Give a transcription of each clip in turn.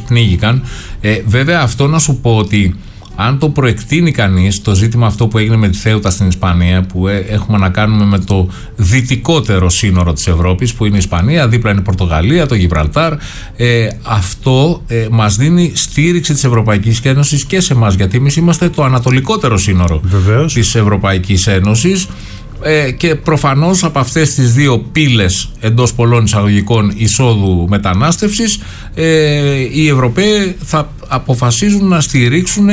πνίγηκαν. Βέβαια, αυτό να σου πω ότι αν το προεκτείνει κανείς, το ζήτημα αυτό που έγινε με τη Θέουτα στην Ισπανία, που έχουμε να κάνουμε με το δυτικότερο σύνορο της Ευρώπης, που είναι η Ισπανία, δίπλα είναι η Πορτογαλία, το Γιβραλτάρ, αυτό μας δίνει στήριξη της Ευρωπαϊκής Ένωσης και σε εμάς, γιατί εμείς είμαστε το ανατολικότερο σύνορο της Ευρωπαϊκής Ένωσης. Και προφανώς από αυτές τις δύο πύλες εντός πολλών εισαγωγικών εισόδου μετανάστευσης, οι Ευρωπαίοι θα αποφασίζουν να στηρίξουν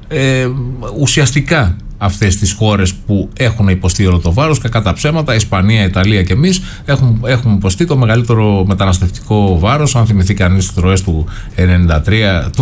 ουσιαστικά αυτές τις χώρες που έχουν υποστεί όλο το βάρος, και κατά ψέματα Ισπανία, Ιταλία και εμείς έχουμε υποστεί το μεγαλύτερο μεταναστευτικό βάρος. Αν θυμηθεί κανείς τις ροές του 93,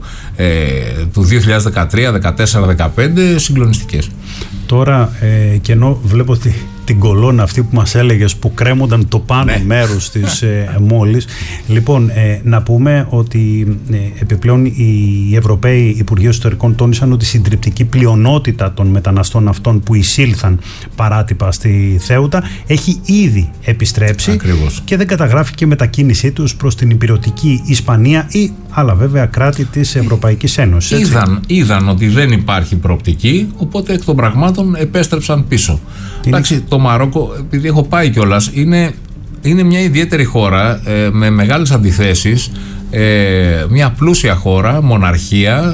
του 2013, 14, 15, συγκλονιστικές. Τώρα και ενώ βλέπω την κολόνα αυτή που μας έλεγες, που κρέμονταν το πάνω μέρος της μόλις, λοιπόν, να πούμε ότι επιπλέον οι Ευρωπαίοι Υπουργοί Εσωτερικών τόνισαν ότι η συντριπτική πλειονότητα των μεταναστών αυτών που εισήλθαν παράτυπα στη Θέουτα έχει ήδη επιστρέψει. Ακριβώς. Και δεν καταγράφηκε μετακίνησή τους προς την υπηρετική Ισπανία ή άλλα βέβαια κράτη της Ευρωπαϊκής Ένωσης. Είδαν ότι δεν υπάρχει προοπτική, οπότε εκ των πραγμάτων επέστρεψαν πίσω. Εντάξει, το Μαρόκο, επειδή έχω πάει κιόλας, είναι μια ιδιαίτερη χώρα με μεγάλες αντιθέσεις, μια πλούσια χώρα, μοναρχία,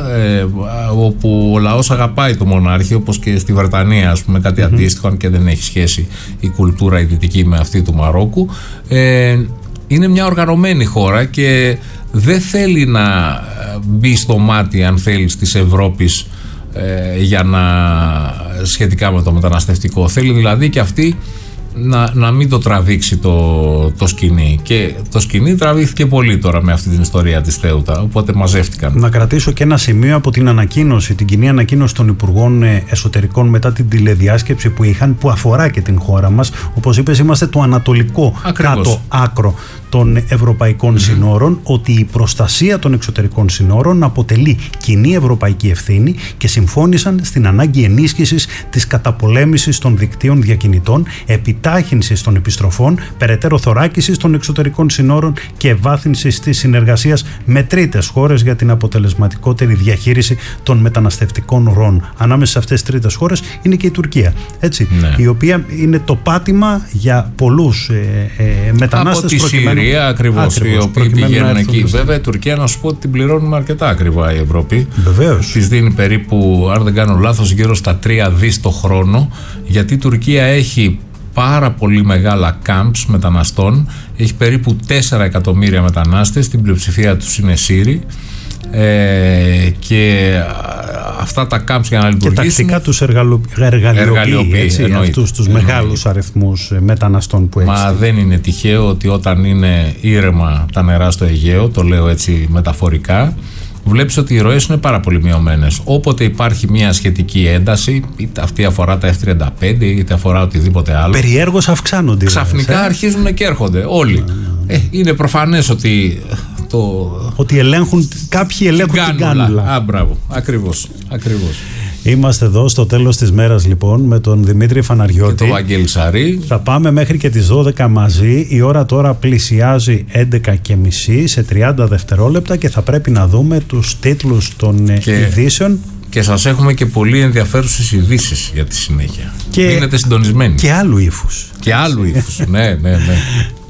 όπου ο λαός αγαπάει το μονάρχη, όπως και στη Βρετανία, ας πούμε, κάτι αντίστοιχο, αν και δεν έχει σχέση η κουλτούρα η δυτική με αυτή του Μαρόκου. Είναι μια οργανωμένη χώρα και δεν θέλει να μπει στο μάτι, αν θέλει, της Ευρώπης για να σχετικά με το μεταναστευτικό. Θέλει δηλαδή και αυτή να μην το τραβήξει το σκηνή. Και το σκηνή τραβήθηκε πολύ τώρα με αυτή την ιστορία της Θέουτα, οπότε μαζεύτηκαν. Να κρατήσω και ένα σημείο από την ανακοίνωση, την κοινή ανακοίνωση των Υπουργών Εσωτερικών μετά την τηλεδιάσκεψη που είχαν, που αφορά και την χώρα μας. Όπως είπες, είμαστε το ανατολικό κάτω άκρο των ευρωπαϊκών συνόρων, ότι η προστασία των εξωτερικών συνόρων αποτελεί κοινή ευρωπαϊκή ευθύνη και συμφώνησαν στην ανάγκη ενίσχυσης της καταπολέμησης των δικτύων διακινητών, επιτάχυνσης των επιστροφών, περαιτέρω θωράκισης των εξωτερικών συνόρων και ευάθυνσης της συνεργασίας με τρίτες χώρες για την αποτελεσματικότερη διαχείριση των μεταναστευτικών ροών. Ανάμεσα σε αυτές τις τρίτες χώρες είναι και η Τουρκία, έτσι, η οποία είναι το πάτημα για πολλούς μετανάστες από τη Συρία, ακριβώς, οι οποίοι πηγαίνουν εκεί. Βέβαια, η Τουρκία, να σου πω ότι την πληρώνουμε αρκετά ακριβά η Ευρώπη. Βεβαίως. Της δίνει περίπου, αν δεν κάνω λάθος, γύρω στα 3 δις το χρόνο, γιατί η Τουρκία έχει πάρα πολύ μεγάλα camps μεταναστών. Έχει περίπου 4 εκατομμύρια μετανάστες, την πλειοψηφία τους είναι Σύριοι. Και αυτά τα camps για να λειτουργήσουν, και τακτικά τους εργαλειοποιεί αυτούς τους μεγάλους αριθμούς μεταναστών που έχει. Μα δεν είναι τυχαίο ότι όταν είναι ήρεμα τα νερά στο Αιγαίο, το λέω έτσι μεταφορικά, βλέπεις ότι οι ροές είναι πάρα πολύ μειωμένες. Όποτε υπάρχει μια σχετική ένταση, είτε αυτή αφορά τα F-35 είτε αφορά οτιδήποτε άλλο, περιέργως αυξάνονται. Ξαφνικά αρχίζουν και έρχονται όλοι. Είναι προφανές ότι ότι κάποιοι ελέγχουν την κάνουλα. Μπράβο, ακριβώς. Είμαστε εδώ στο τέλος της μέρας, λοιπόν, με τον Δημήτρη Φαναριώτη και τον Βαγγέλη Σαρή. Θα πάμε μέχρι και τις 12 μαζί. Η ώρα τώρα πλησιάζει 11:30 σε 30 δευτερόλεπτα και θα πρέπει να δούμε τους τίτλους των ειδήσεων. Και σας έχουμε και πολύ ενδιαφέρουσες ειδήσεις για τη συνέχεια. Μείνετε συντονισμένοι. Και άλλου ύφους. Ναι.